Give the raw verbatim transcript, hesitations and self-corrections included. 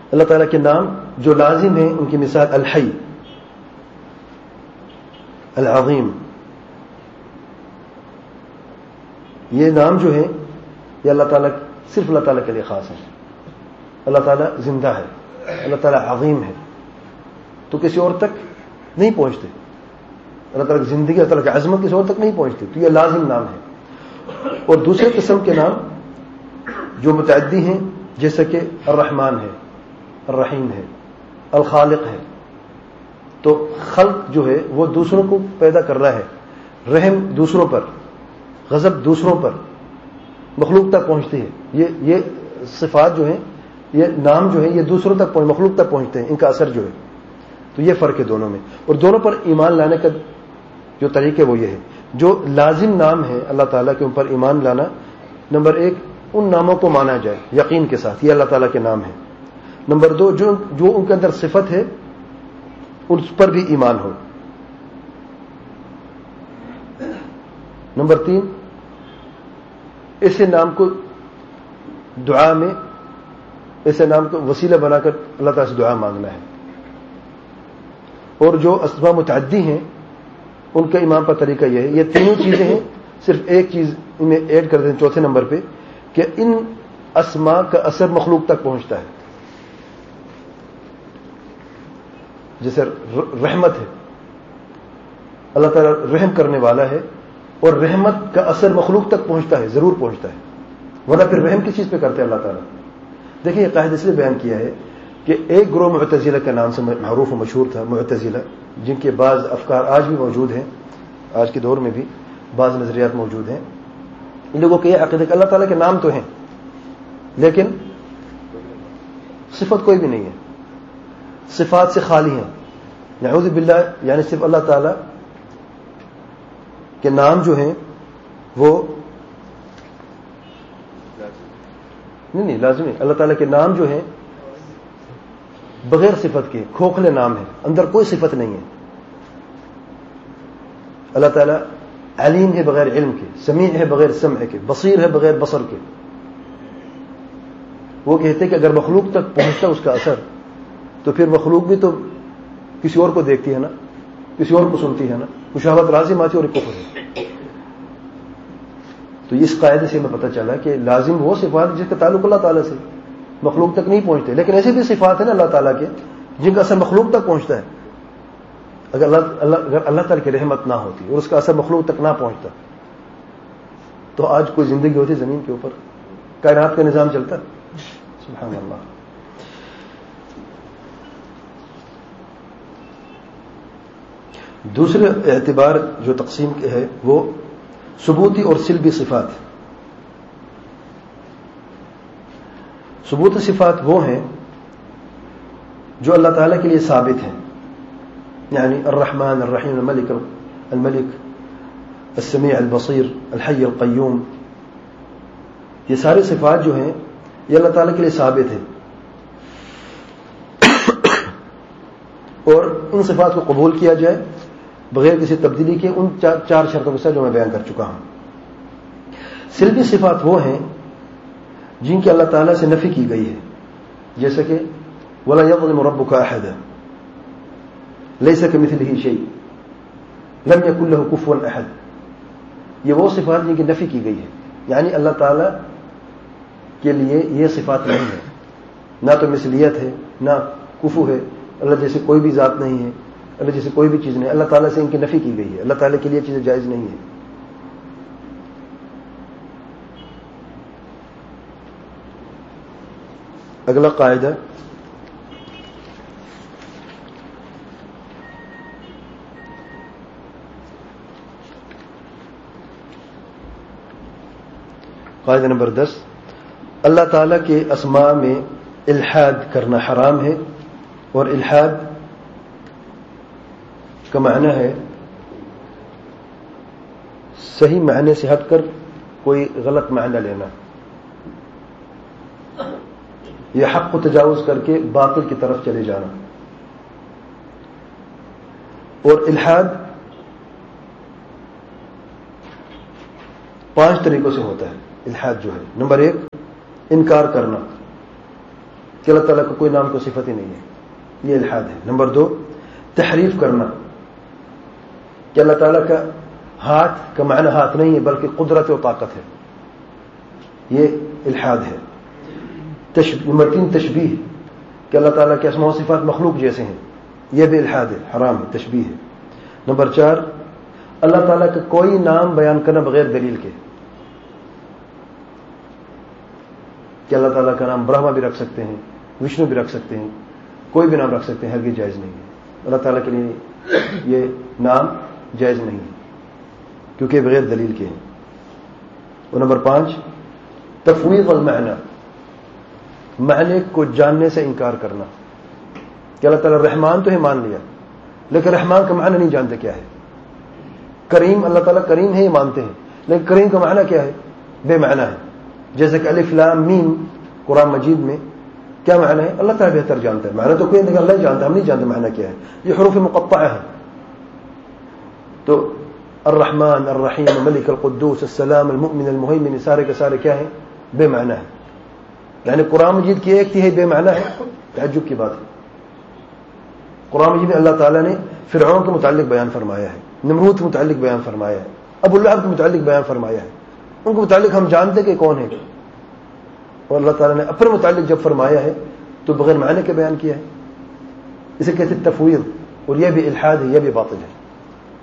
اللہ تعالیٰ کے نام جو لازم ہیں ان کی مثال الحی، العظیم، یہ نام جو ہے یہ اللہ تعالیٰ صرف اللہ تعالیٰ کے لیے خاص ہے. اللہ تعالیٰ زندہ ہے، اللہ تعالیٰ عظیم ہے، تو کسی اور تک نہیں پہنچتے. اللہ تعالیٰ کی زندگی، اللہ تعالیٰ کی عظمت کسی اور تک نہیں پہنچتی، تو یہ لازم نام ہے. اور دوسرے قسم کے نام جو متعدی ہیں، جیسے کہ الرحمن ہے، الرحیم ہے، الخالق ہے. تو خلق جو ہے وہ دوسروں کو پیدا کر رہا ہے، رحم دوسروں پر، غضب دوسروں پر، مخلوق تک پہنچتی ہے. یہ یہ صفات جو ہیں، یہ نام جو ہے یہ دوسروں تک پہنچ مخلوق تک پہنچتے ہیں، ان کا اثر جو ہے. تو یہ فرق ہے دونوں میں. اور دونوں پر ایمان لانے کا جو طریقہ وہ یہ ہے. جو لازم نام ہے اللہ تعالیٰ کے اوپر ایمان لانا، نمبر ایک ان ناموں کو مانا جائے یقین کے ساتھ، یہ اللہ تعالیٰ کے نام ہے. نمبر دو جو جو ان کے اندر صفت ہے اس پر بھی ایمان ہو. نمبر تین ایسے نام کو دعا میں، ایسے نام کو وسیلہ بنا کر اللہ تعالیٰ سے دعا مانگنا ہے. اور جو اسماء متعدی ہیں ان کے ایمان پر طریقہ یہ ہے. یہ تینوں چیزیں ہیں، صرف ایک چیز ان میں ایڈ کر دیں چوتھے نمبر پہ، کہ ان اسماء کا اثر مخلوق تک پہنچتا ہے. جیسے رحمت ہے، اللہ تعالیٰ رحم کرنے والا ہے، اور رحمت کا اثر مخلوق تک پہنچتا ہے، ضرور پہنچتا ہے، ورنہ پھر رحم کس چیز پہ کرتے ہیں اللہ تعالیٰ. دیکھیں یہ قاعدہ اس لیے بیان کیا ہے کہ ایک گروہ معتزلہ کے نام سے معروف و مشہور تھا، معتزلہ، جن کے بعض افکار آج بھی موجود ہیں، آج کے دور میں بھی بعض نظریات موجود ہیں. ان لوگوں کے یہ عقیدہ کہ اللہ تعالیٰ کے نام تو ہیں لیکن صفت کوئی بھی نہیں ہے، صفات سے خالی ہیں. نعوذ باللہ، یعنی صرف اللہ تعالیٰ کے نام جو ہیں وہ نہیں نہیں لازمی، اللہ تعالیٰ کے نام جو ہیں بغیر صفت کے کھوکھلے نام ہیں، اندر کوئی صفت نہیں ہے. اللہ تعالیٰ علیم ہے بغیر علم کے، سمیع ہے بغیر سمع کے، بصیر ہے بغیر بصر کے. وہ کہتے ہیں کہ اگر مخلوق تک پہنچتا اس کا اثر تو پھر مخلوق بھی تو کسی اور کو دیکھتی ہے نا، کسی اور کو سنتی ہے نا، مشابہت لازم آتی ہے اور کفر ہے. تو اس قاعدے سے ہمیں پتہ چلا کہ لازم وہ صفات جس کا تعلق اللہ تعالیٰ سے، مخلوق تک نہیں پہنچتے. لیکن ایسے بھی صفات ہیں نا اللہ تعالیٰ کے جن کا اثر مخلوق تک پہنچتا ہے. اگر اللہ اللہ اگر اللہ تعالیٰ کی رحمت نہ ہوتی اور اس کا اثر مخلوق تک نہ پہنچتا تو آج کوئی زندگی ہوتی زمین کے اوپر، کائنات کا نظام چلتا. سبحان اللہ. دوسرے اعتبار جو تقسیم کے ہے وہ ثبوتی اور سلبی صفات. ثبوتی صفات وہ ہیں جو اللہ تعالیٰ کے لیے ثابت ہیں، یعنی الرحمن، الرحیم، الملک الملک السمیع البصیر، الحی القیوم. یہ سارے صفات جو ہیں یہ اللہ تعالیٰ کے لیے ثابت ہیں، اور ان صفات کو قبول کیا جائے بغیر کسی تبدیلی کے ان چار, چار شرطوں کے ساتھ جو میں بیان کر چکا ہوں. سلبی صفات وہ ہیں جن کی اللہ تعالیٰ سے نفی کی گئی ہے، جیسے کہ وَلَا يَظْلِمُ رَبُّكَ أَحَدًا لَيْسَ كَمِثْلِهِ شَيْءٌ لَمْ يَكُنْ لَهُ كُفُوًا أَحَدٌ. یہ وہ صفات جن کی نفی کی گئی ہے، یعنی اللہ تعالیٰ کے لیے یہ صفات نہیں ہے، نہ تو مثلیت ہے نہ کفو ہے. اللہ جیسے کوئی بھی ذات نہیں ہے، اللہ جیسے کوئی بھی چیز نہیں، اللہ تعالیٰ سے ان کی نفی کی گئی ہے. اللہ تعالیٰ کے لیے چیزیں جائز نہیں ہے. اگلا قاعدہ قاعدہ نمبر دس، اللہ تعالیٰ کے اسماء میں الحاد کرنا حرام ہے، اور الحاد کا معنی ہے صحیح معنی سے ہٹ کر کوئی غلط معنی لینا، یہ حق کو تجاوز کر کے باطل کی طرف چلے جانا. اور الحاد پانچ طریقوں سے ہوتا ہے. الحاد جو ہے، نمبر ایک انکار کرنا، کہ اللہ تعالیٰ کو کوئی نام کو صفت ہی نہیں ہے، یہ الحاد ہے۔ نمبر دو، تحریف کرنا کہ اللہ تعالیٰ کا ہاتھ کا معنی ہاتھ نہیں ہے بلکہ قدرت و طاقت ہے، یہ الحاد ہے۔ نمبر تین، تشبیہ کہ اللہ تعالیٰ کے اسماء و صفات مخلوق جیسے ہیں، یہ بھی الحاد ہے، حرام ہے، تشبیہ ہے۔ نمبر چار، اللہ تعالیٰ کا کوئی نام بیان کرنا بغیر دلیل کے، کہ اللہ تعالیٰ کا نام برہما بھی رکھ سکتے ہیں، وشنو بھی رکھ سکتے ہیں، کوئی بھی نام رکھ سکتے ہیں، ہرگز جائز نہیں ہے۔ اللہ تعالیٰ کے لیے یہ نام جائز نہیں ہے کیونکہ بغیر دلیل کے ہیں۔ اور نمبر پانچ، تفویض المعنی، معنی کو جاننے سے انکار کرنا کہ اللہ تعالیٰ رحمان تو ہے، مان لیا، لیکن رحمان کا معنی نہیں جانتے کیا ہے۔ کریم، اللہ تعالیٰ کریم ہے یہ مانتے ہیں، لیکن کریم کا معنی کیا ہے؟ بے معنی ہے۔ جیسے کہ الف لام میم قرآن مجید میں کیا معنی ہے؟ اللہ تعالیٰ بہتر جانتا ہے، معنی تو کوئی نہیں، اللہ ہی جانتا، ہم نہیں جانتے معنی کیا ہے، یہ حروف مقطعہ ہے۔ تو الرحمن، الرحیم، الملک، القدوس، السلام، المؤمن، المہیمن، سارے کے سارے کیا ہیں؟ بے معنی ہے۔ یعنی قرآن مجید کی ایک تہائی بے معنی ہے، تعجب کی بات ہے۔ قرآن مجید میں اللہ تعالیٰ نے فرعون کے متعلق بیان فرمایا ہے، نمرود کے متعلق بیان فرمایا ہے، ابو لہب کے متعلق بیان فرمایا ہے، ان کے متعلق ہم جانتے کہ کون ہے، اور اللہ تعالیٰ نے اپنے متعلق جب فرمایا ہے تو بغیر معنی کے بیان کیا ہے، اسے کہتے تفویض، اور یہ بھی الحاد ہے، یہ بھی باطل ہے۔